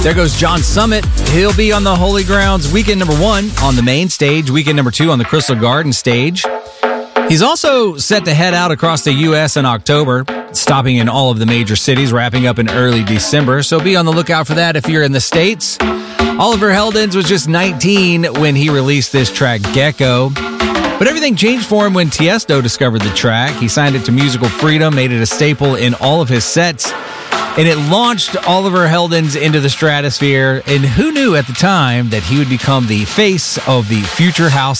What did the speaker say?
There goes John Summit. He'll be on the Holy Grounds weekend number 1 on the main stage, weekend number 2 on the Crystal Garden stage. He's also set to head out across the U.S. in October, stopping in all of the major cities, wrapping up in early December. So be on the lookout for that if you're in the States. Oliver Heldens was just 19 when he released this track, Gecko. But everything changed for him when Tiesto discovered the track. He signed it to Musical Freedom, made it a staple in all of his sets, and it launched Oliver Heldens into the stratosphere. And who knew at the time that he would become the face of the future house